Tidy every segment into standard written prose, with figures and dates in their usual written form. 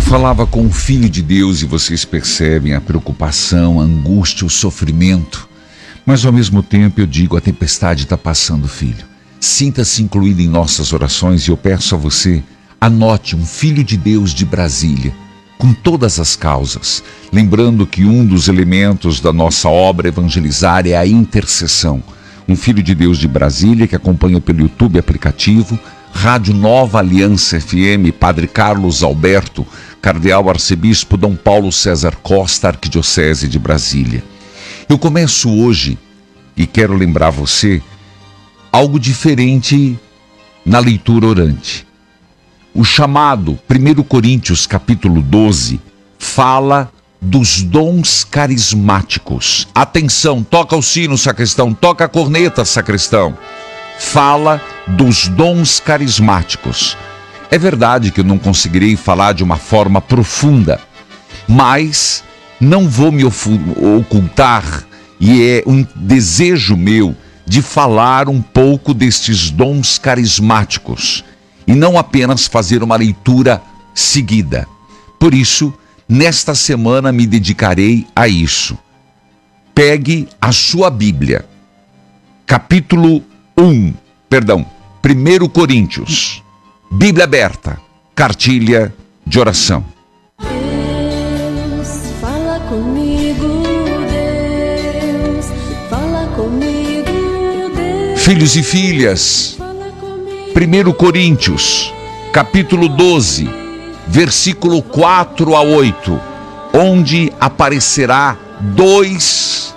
falava com o Filho de Deus e vocês percebem a preocupação, a angústia, o sofrimento. Mas ao mesmo tempo eu digo, a tempestade está passando, filho. Sinta-se incluído em nossas orações e eu peço a você, anote um Filho de Deus de Brasília, com todas as causas. Lembrando que um dos elementos da nossa obra evangelizar é a intercessão. Um Filho de Deus de Brasília que acompanha pelo YouTube aplicativo, Rádio Nova Aliança FM, Padre Carlos Alberto, Cardeal Arcebispo Dom Paulo César Costa, Arquidiocese de Brasília. Eu começo hoje, e quero lembrar você, algo diferente na leitura orante. O chamado 1 Coríntios capítulo 12 fala dos dons carismáticos. Atenção, toca o sino, sacristão, toca a corneta, sacristão. Fala dos dons carismáticos. É verdade que eu não conseguirei falar de uma forma profunda, mas não vou me ocultar, e é um desejo meu de falar um pouco destes dons carismáticos e não apenas fazer uma leitura seguida. Por isso, nesta semana me dedicarei a isso. Pegue a sua Bíblia, capítulo 1 Coríntios, Bíblia aberta, cartilha de oração. Deus, fala comigo, Deus, fala comigo, Deus. Filhos e filhas, 1 Coríntios, capítulo 12, versículo 4 a 8, onde aparecerá dois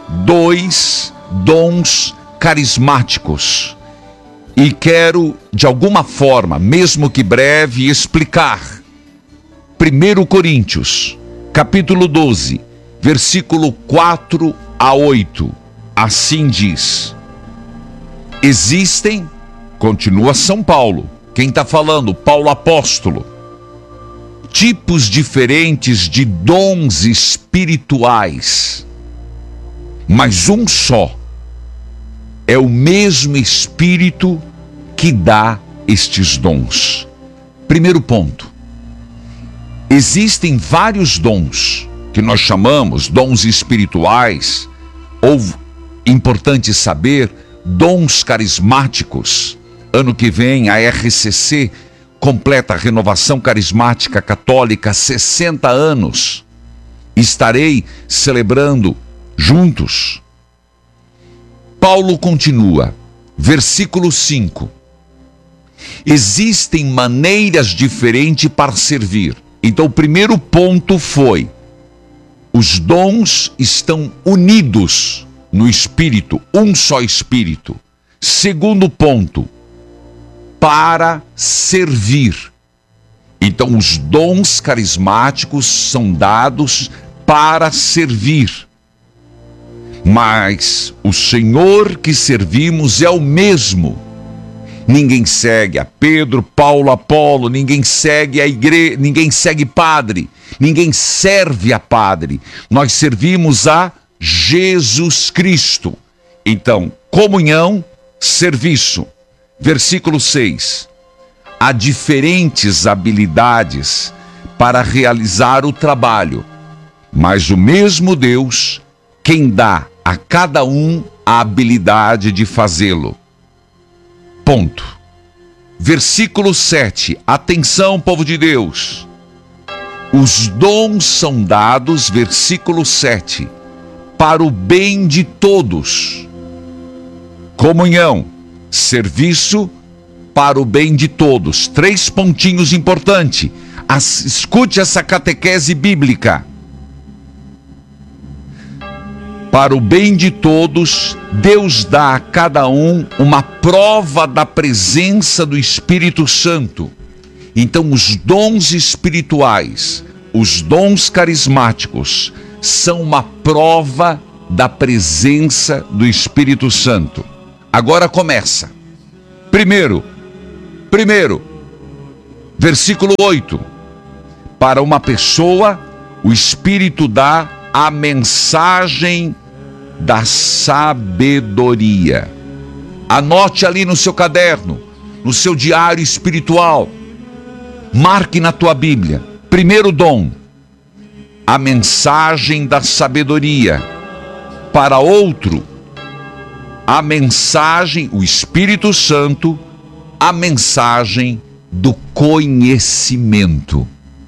dons carismáticos. E quero, de alguma forma, mesmo que breve, explicar. 1 Coríntios, capítulo 12, versículo 4 a 8. Assim diz: existem, continua São Paulo, quem está falando? Paulo apóstolo. Tipos diferentes de dons espirituais, mas um só. É o mesmo Espírito que dá estes dons. Primeiro ponto. Existem vários dons que nós chamamos dons espirituais, ou, importante saber, dons carismáticos. Ano que vem a RCC completa a Renovação Carismática Católica 60 anos. Estarei celebrando juntos. Paulo continua, versículo 5. Existem maneiras diferentes para servir. Então o primeiro ponto foi: os dons estão unidos no Espírito, um só Espírito. Segundo ponto, para servir. Então os dons carismáticos são dados para servir. Mas o Senhor que servimos é o mesmo. Ninguém segue a Pedro, Paulo, Apolo, ninguém segue a igreja, ninguém segue padre, ninguém serve a padre. Nós servimos a Jesus Cristo. Então, comunhão, serviço. Versículo 6. Há diferentes habilidades para realizar o trabalho, mas o mesmo Deus quem dá a cada um a habilidade de fazê-lo. Ponto. Versículo 7. Atenção, povo de Deus. Os dons são dados, versículo 7, para o bem de todos. Comunhão, serviço, para o bem de todos. 3 pontinhos importantes. Escute essa catequese bíblica. Para o bem de todos, Deus dá a cada um uma prova da presença do Espírito Santo. Então, os dons espirituais, os dons carismáticos, são uma prova da presença do Espírito Santo. Agora começa. Primeiro, versículo 8. Para uma pessoa, o Espírito dá a mensagem da sabedoria. Anote ali no seu caderno, no seu diário espiritual. Marque na tua Bíblia. Primeiro dom, a mensagem da sabedoria. Para outro, a mensagem, o Espírito Santo, a mensagem do conhecimento.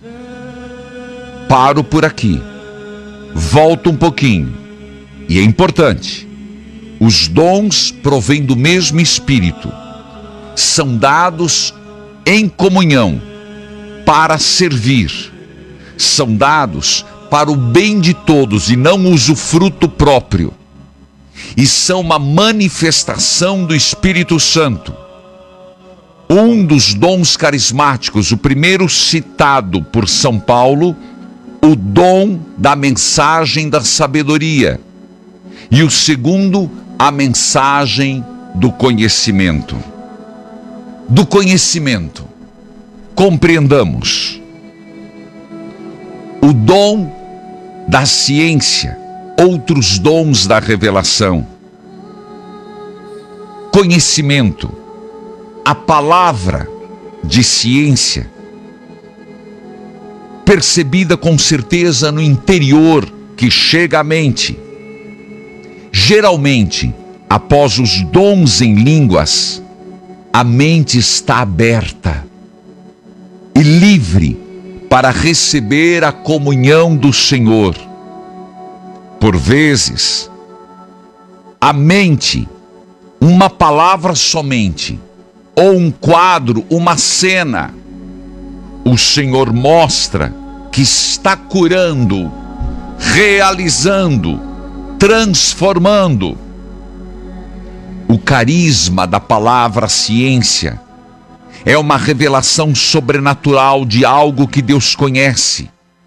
Paro por aqui, volto um pouquinho, e é importante. Os dons provêm do mesmo Espírito, são dados em comunhão para servir, são dados para o bem de todos e não usufruto próprio, e são uma manifestação do Espírito Santo. Um dos dons carismáticos, o primeiro citado por São Paulo, o dom da mensagem da sabedoria, e o segundo, a mensagem do conhecimento. Do conhecimento, compreendamos o dom da ciência, outros dons da revelação. Conhecimento, a palavra de ciência, percebida com certeza no interior, que chega à mente. Geralmente, após os dons em línguas, a mente está aberta e livre para receber a comunhão do Senhor. Por vezes, a mente, uma palavra somente, ou um quadro, uma cena, o Senhor mostra que está curando, realizando, transformando. O carisma da palavra ciência é uma revelação sobrenatural de algo que Deus conhece.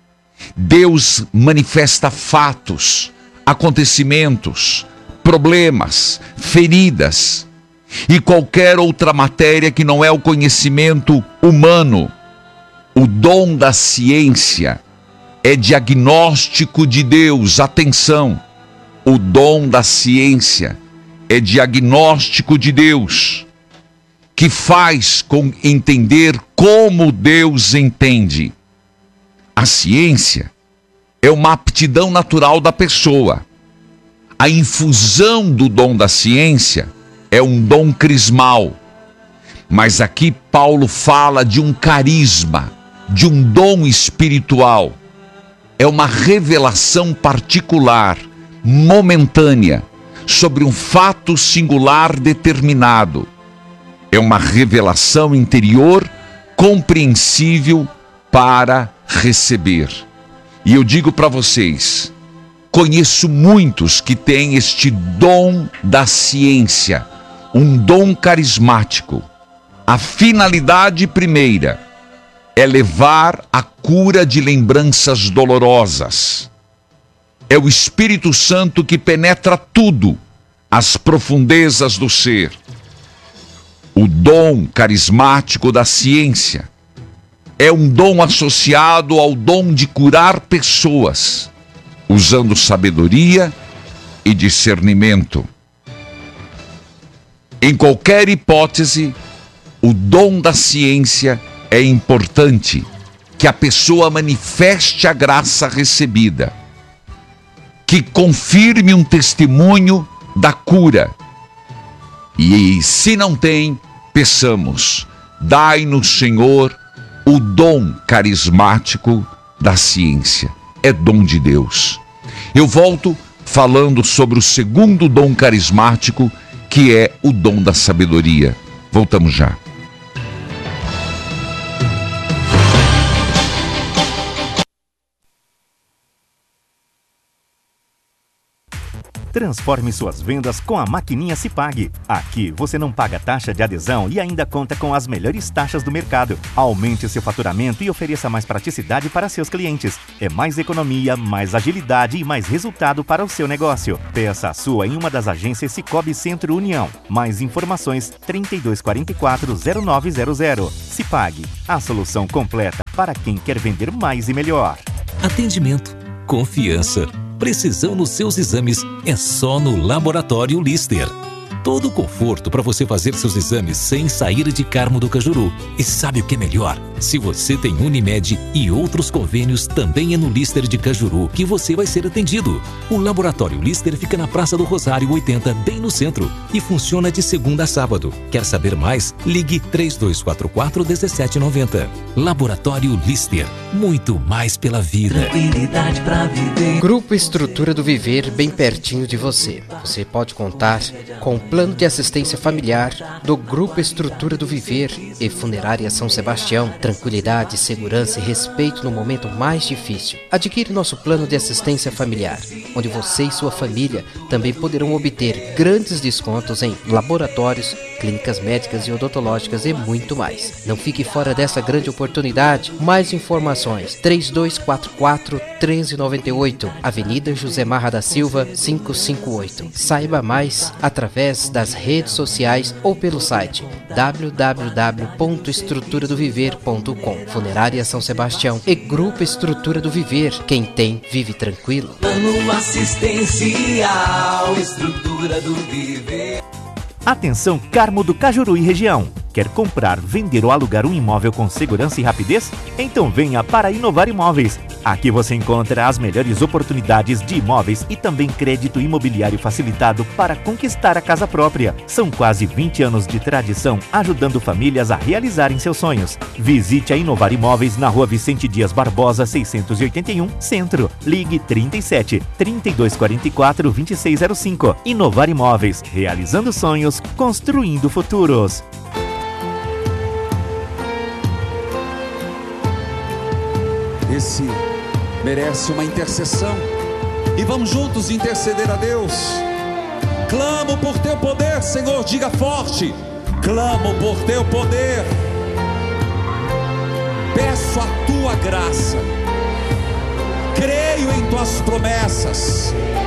Deus manifesta fatos, acontecimentos, problemas, feridas e qualquer outra matéria que não é o conhecimento humano. O dom da ciência é diagnóstico de Deus. Atenção, o dom da ciência é diagnóstico de Deus, que faz com entender como Deus entende. A ciência é uma aptidão natural da pessoa. A infusão do dom da ciência é um dom crismal. Mas aqui Paulo fala de um carisma, de um dom espiritual. É uma revelação particular, momentânea, sobre um fato singular determinado. É uma revelação interior, compreensível para receber. E eu digo para vocês, conheço muitos que têm este dom da ciência, um dom carismático. A finalidade primeira é levar a cura de lembranças dolorosas. É o Espírito Santo que penetra tudo, as profundezas do ser. O dom carismático da ciência é um dom associado ao dom de curar pessoas, usando sabedoria e discernimento. Em qualquer hipótese, o dom da ciência é importante que a pessoa manifeste a graça recebida, que confirme um testemunho da cura. E se não tem, peçamos, dai-nos, Senhor, o dom carismático da ciência. É dom de Deus. Eu volto falando sobre o segundo dom carismático, que é o dom da sabedoria. Voltamos já. Transforme suas vendas com a maquininha Cipag. Aqui você não paga taxa de adesão e ainda conta com as melhores taxas do mercado. Aumente seu faturamento e ofereça mais praticidade para seus clientes. É mais economia, mais agilidade e mais resultado para o seu negócio. Peça a sua em uma das agências Cicobi Centro União. Mais informações 3244-0900. Cipag, a solução completa para quem quer vender mais e melhor. Atendimento, confiança, precisão nos seus exames é só no Laboratório Lister. Todo o conforto para você fazer seus exames sem sair de Carmo do Cajuru. E sabe o que é melhor? Se você tem Unimed e outros convênios, também é no Lister de Cajuru que você vai ser atendido. O Laboratório Lister fica na Praça do Rosário 80, bem no centro, e funciona de segunda a sábado. Quer saber mais? Ligue 3244-1790. Laboratório Lister, muito mais pela vida. Tranquilidade pra viver. Grupo Estrutura do Viver, bem pertinho de você. Você pode contar com o plano de assistência familiar do Grupo Estrutura do Viver e Funerária São Sebastião. Tranquilidade, segurança e respeito no momento mais difícil. Adquire nosso plano de assistência familiar, onde você e sua família também poderão obter grandes descontos em laboratórios, clínicas médicas e odontológicas e muito mais. Não fique fora dessa grande oportunidade. Mais informações: 3244-1398, Avenida José Marra da Silva, 558. Saiba mais através das redes sociais ou pelo site www.estruturadoviver.com. Funerária São Sebastião e Grupo Estrutura do Viver. Quem tem, vive tranquilo. Plano assistencial, Estrutura do Viver. Atenção, Carmo do Cajuru e região. Quer comprar, vender ou alugar um imóvel com segurança e rapidez? Então venha para Inovar Imóveis. Aqui você encontra as melhores oportunidades de imóveis e também crédito imobiliário facilitado para conquistar a casa própria. São quase 20 anos de tradição ajudando famílias a realizarem seus sonhos. Visite a Inovar Imóveis na Rua Vicente Dias Barbosa, 681, Centro. Ligue 37 3244 2605. Inovar Imóveis, realizando sonhos, construindo futuros. Esse merece uma intercessão. E vamos juntos interceder a Deus. Clamo por teu poder, Senhor, diga forte. Clamo por teu poder. Peço a tua graça. Creio em tuas promessas.